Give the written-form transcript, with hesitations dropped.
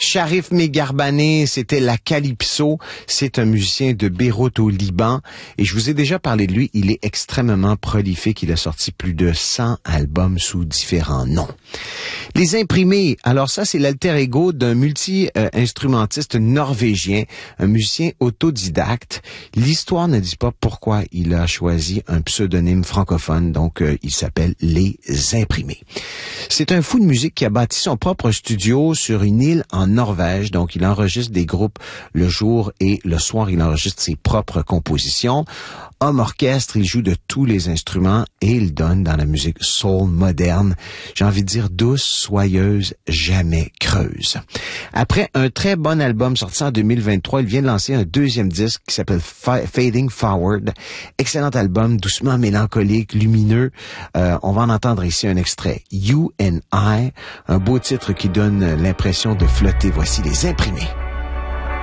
Sharif Megarbane, c'était la Calypso. C'est un musicien de Beyrouth au Liban. Et je vous ai déjà parlé de lui. Il est extrêmement prolifique. Il a sorti plus de 100 albums sous différents noms. Les Imprimés. Alors ça, c'est l'alter ego d'un multi-instrumentiste norvégien, un musicien autodidacte. L'histoire ne dit pas pourquoi il a choisi un pseudonyme francophone. Donc, il s'appelle Les Imprimés. C'est un fou de musique qui a bâti son propre studio sur une île en Norvège. Donc, il enregistre des groupes le jour et le soir, il enregistre ses propres compositions. Homme orchestre, il joue de tous les instruments et il donne dans la musique soul moderne. J'ai envie de dire douce, soyeuse, jamais creuse. Après un très bon album sorti en 2023, il vient de lancer un deuxième disque qui s'appelle Fading Forward. Excellent album, doucement mélancolique, lumineux. On va en entendre ici un extrait. You and I, un beau titre qui donne l'impression de flotter. Voici Les Imprimés.